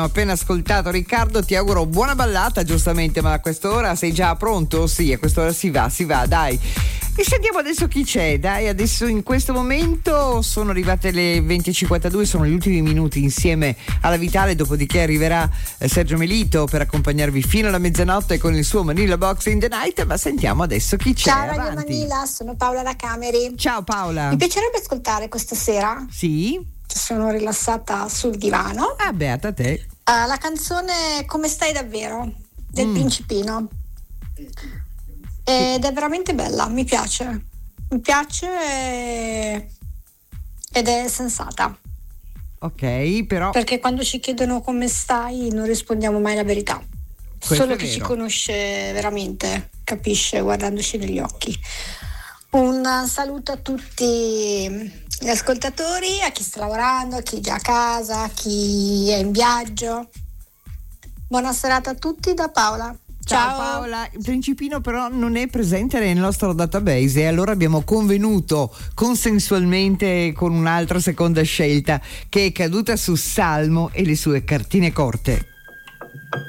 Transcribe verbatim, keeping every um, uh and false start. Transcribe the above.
Appena ascoltato Riccardo, ti auguro buona ballata, giustamente, ma a quest'ora sei già pronto? Sì, a quest'ora si va, si va, dai. E sentiamo adesso chi c'è, dai, adesso in questo momento sono arrivate le venti e cinquantadue, sono gli ultimi minuti insieme alla Vitale, dopodiché arriverà eh, Sergio Melito per accompagnarvi fino alla mezzanotte con il suo Manila Box in the Night, ma sentiamo adesso chi c'è. Ciao Radio Avanti. Manila, sono Paola da Cameri. Ciao Paola. Mi piacerebbe ascoltare questa sera, Sì? sono rilassata sul divano, Ah, beata te. uh, la canzone Come stai davvero del Mm. Principino, ed è veramente bella, mi piace, mi piace e- ed è sensata, Ok, però perché quando ci chiedono come stai non rispondiamo mai la verità. Questo Solo è chi ci vero. conosce veramente capisce guardandoci negli occhi. Un saluto a tutti gli ascoltatori, a chi sta lavorando, a chi è già a casa, a chi è in viaggio. Buona serata a tutti da Paola. Ciao Paola, il Principino però non è presente nel nostro database e allora abbiamo convenuto consensualmente con un'altra seconda scelta che è caduta su Salmo e le sue cartine corte.